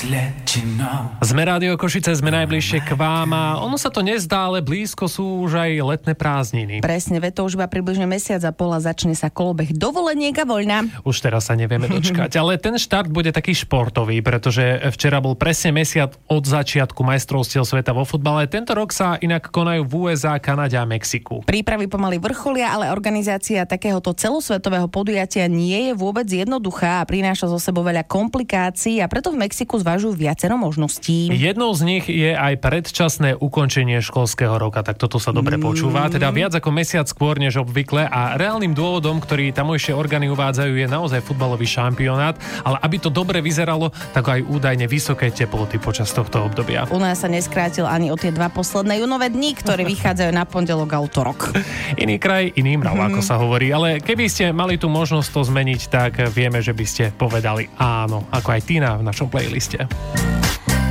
Sme Rádio Košice, sme najbližšie k vám a ono sa to nezdá, ale blízko sú už aj letné prázdniny. Presne, to už iba približne mesiac a pol a začne sa kolobeh dovoleniek a voľna. Už teraz sa nevieme dočkať, ale ten štart bude taký športový, pretože včera bol presne mesiac od začiatku majstrovstiev sveta vo futbale. Tento rok sa inak konajú v USA, Kanade a Mexiku. Prípravy pomaly vrcholia, ale organizácia takéhoto celosvetového podujatia nie je vôbec jednoduchá a prináša zo sebou veľa komplikácií a preto v Mexiku zvažujú viacero možností. Jednou z nich je aj predčasné ukončenie školského roka, tak toto sa dobre počúva, teda viac ako mesiac skôr než obvykle a reálnym dôvodom, ktorý tamojšie orgány uvádzajú, je naozaj futbalový šampionát, ale aby to dobre vyzeralo, tak aj údajne vysoké teploty počas tohto obdobia. U nás sa neskrátil ani o tie 2 posledné júnové dni, ktoré vychádzajú na pondelok a utorok. Iný kraj, iný mrav, ako sa hovorí, ale keby ste mali tú možnosť to zmeniť, tak vieme, že by ste povedali áno, ako aj Tina v našom playliste.